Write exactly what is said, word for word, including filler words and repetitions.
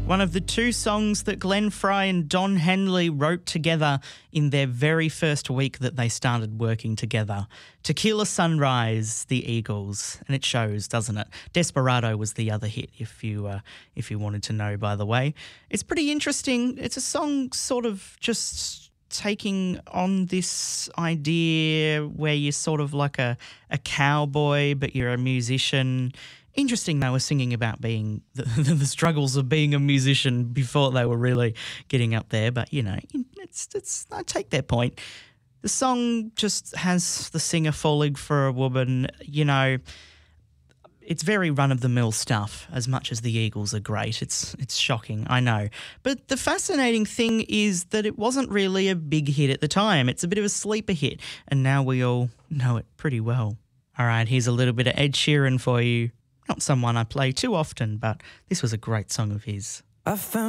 One of the two songs that Glenn Fry and Don Henley wrote together in their very first week that they started working together. Tequila Sunrise, the Eagles, and it shows, doesn't it? Desperado was the other hit, if you uh, if you wanted to know, by the way. It's pretty interesting. It's a song sort of just taking on this idea where you're sort of like a, a cowboy, but you're a musician. Interesting, they were singing about being the, the struggles of being a musician before they were really getting up there. But, you know, it's it's I take their point. The song just has the singer falling for a woman. You know, it's very run-of-the-mill stuff, as much as the Eagles are great. It's it's shocking, I know. But the fascinating thing is that it wasn't really a big hit at the time. It's a bit of a sleeper hit, and now we all know it pretty well. All right, here's a little bit of Ed Sheeran for you. Not someone I play too often, but this was a great song of his. I found